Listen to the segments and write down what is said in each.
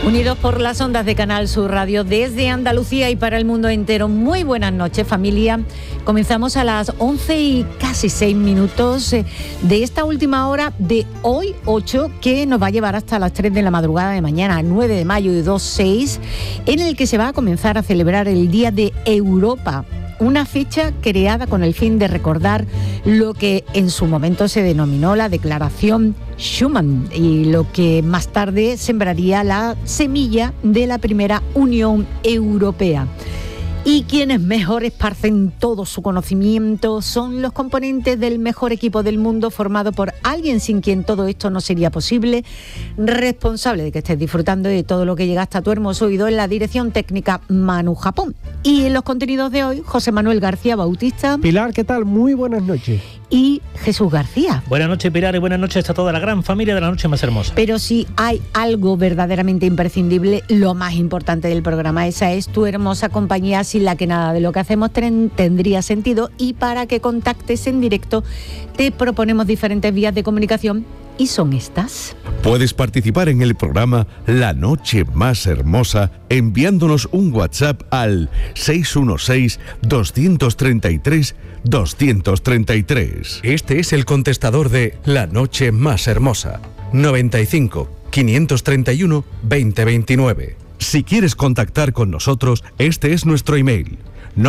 Unidos por las ondas de Canal Sur Radio desde Andalucía y para el mundo entero. Muy buenas noches, familia. Comenzamos a las 11 y casi 6 minutos de esta última hora de hoy 8, que nos va a llevar hasta las 3 de la madrugada de mañana, 9 de mayo de 2-6, en el que se va a comenzar a celebrar el Día de Europa. Una fecha creada con el fin de recordar lo que en su momento se denominó la Declaración Schuman y lo que más tarde sembraría la semilla de la primera Unión Europea. Y quienes mejor esparcen todo su conocimiento son los componentes del mejor equipo del mundo, formado por alguien sin quien todo esto no sería posible, responsable de que estés disfrutando de todo lo que llega hasta tu hermoso oído en la dirección técnica Manu Japón. Y en los contenidos de hoy, José Manuel García Bautista. Pilar, ¿qué tal? Muy buenas noches. Y Jesús García. Buenas noches, Pilar, y buenas noches a toda la gran familia de La Noche Más Hermosa. Pero si hay algo verdaderamente imprescindible, lo más importante del programa, esa es tu hermosa compañía, sin la que nada de lo que hacemos tendría sentido. Y para que contactes en directo, te proponemos diferentes vías de comunicación. Y son estas. Puedes participar en el programa La Noche Más Hermosa enviándonos un WhatsApp al 616-233-233. Este es el contestador de La Noche Más Hermosa. 95 531 2029. Si quieres contactar con nosotros, este es nuestro email: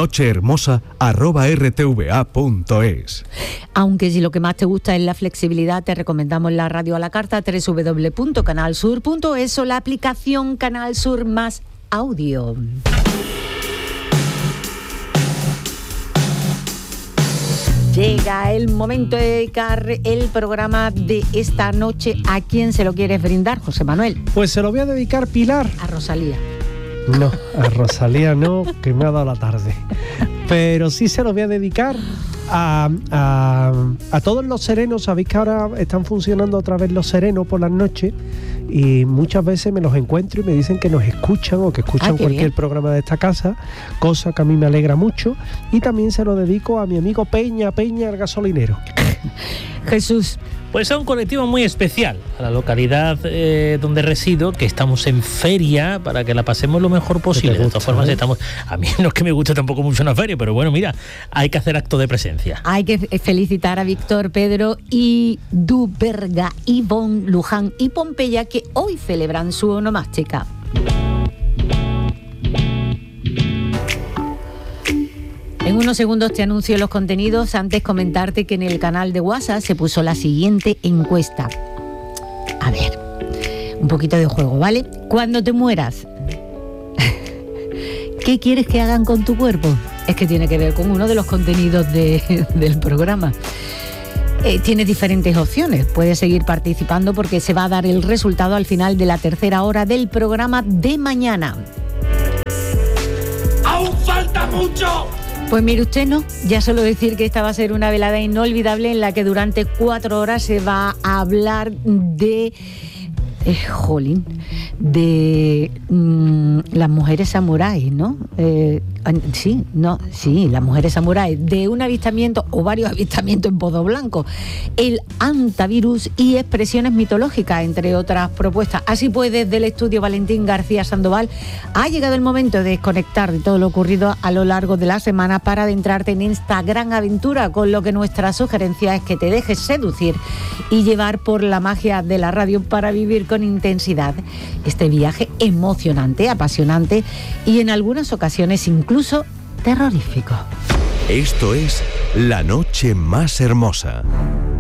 nochehermosa@rtva.es. Aunque si lo que más te gusta es la flexibilidad, te recomendamos la radio a la carta, www.canalsur.es o la aplicación Canal Sur Más Audio. Llega el momento de dedicar el programa de esta noche. ¿A quién se lo quieres brindar, José Manuel? Pues se lo voy a dedicar, Pilar. A Rosalía. No, a Rosalía no, que me ha dado la tarde. Pero sí se lo voy a dedicar a todos los serenos. Sabéis que ahora están funcionando otra vez los serenos por las noches y muchas veces me los encuentro y me dicen que nos escuchan o que escuchan cualquier programa de esta casa, cosa que a mí me alegra mucho. Y también se lo dedico a mi amigo Peña el gasolinero. Jesús. Pues a un colectivo muy especial, a la localidad donde resido, que estamos en feria para que la pasemos lo mejor posible. De todas formas, estamos. A mí no es que me guste tampoco mucho una feria, pero bueno, mira, hay que hacer acto de presencia. Hay que felicitar a Víctor, Pedro y Duberga, Ivonne, Luján y Pompeya, que hoy celebran su onomástica. En unos segundos te anuncio los contenidos. Antes comentarte que en el canal de WhatsApp se puso la siguiente encuesta. A ver, un poquito de juego, ¿vale? Cuando te mueras, ¿qué quieres que hagan con tu cuerpo? Es que tiene que ver con uno de los contenidos del programa. Tienes diferentes opciones. Puedes seguir participando porque se va a dar el resultado al final de la tercera hora del programa de mañana. ¡Aún falta mucho! Pues mire usted, no, ya solo decir que esta va a ser una velada inolvidable en la que durante 4 horas se va a hablar de las mujeres samuráis, ¿no? Las mujeres samuráis, de un avistamiento o varios avistamientos en Pozo Blanco, el antivirus y expresiones mitológicas, entre otras propuestas. Así pues, desde el estudio Valentín García Sandoval, ha llegado el momento de desconectar de todo lo ocurrido a lo largo de la semana para adentrarte en esta gran aventura, con lo que nuestra sugerencia es que te dejes seducir y llevar por la magia de la radio para vivir con intensidad este viaje emocionante, apasionante y en algunas ocasiones incluso terrorífico. Esto es La Noche Más Hermosa.